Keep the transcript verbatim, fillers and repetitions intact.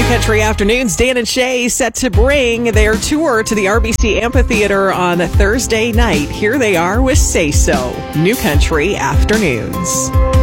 Country Afternoons, Dan and Shay set to bring their tour to the R B C Amphitheater on Thursday night. Here they are with Say So, New Country Afternoons.